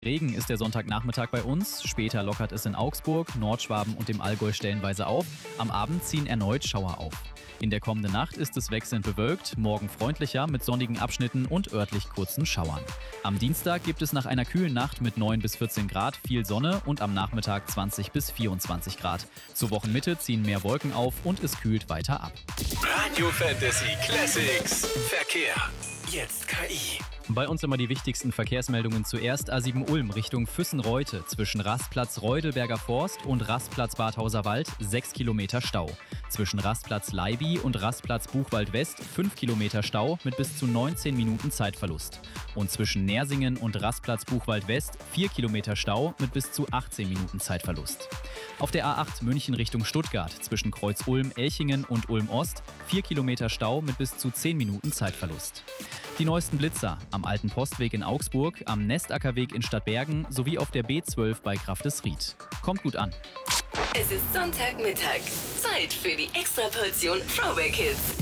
Regen ist der Sonntagnachmittag bei uns, später lockert es in Augsburg, Nordschwaben und dem Allgäu stellenweise auf, am Abend ziehen erneut Schauer auf. In der kommenden Nacht ist es wechselnd bewölkt, morgen freundlicher mit sonnigen Abschnitten und örtlich kurzen Schauern. Am Dienstag gibt es nach einer kühlen Nacht mit 9 bis 14 Grad viel Sonne und am Nachmittag 20 bis 24 Grad. Zur Wochenmitte ziehen mehr Wolken auf und es kühlt weiter ab. Radio Fantasy Classics Verkehr. Jetzt KI. Bei uns immer die wichtigsten Verkehrsmeldungen zuerst. A7 Ulm Richtung Füssen-Reute zwischen Rastplatz Reudelberger Forst und Rastplatz Badhauser Wald 6 Kilometer Stau. Zwischen Rastplatz Leiby und Rastplatz Buchwald West 5 Kilometer Stau mit bis zu 19 Minuten Zeitverlust. Und zwischen Nersingen und Rastplatz Buchwald West 4 Kilometer Stau mit bis zu 18 Minuten Zeitverlust. Auf der A8 München Richtung Stuttgart zwischen Kreuz Ulm, Elchingen und Ulm Ost 4 Kilometer Stau mit bis zu 10 Minuten Zeitverlust. Die neuesten Blitzer am Alten Postweg in Augsburg, am Nestackerweg in Stadtbergen sowie auf der B12 bei Grafdesried. Kommt gut an. Es ist Sonntagmittag. Zeit für die Extraportion Throwback Hits.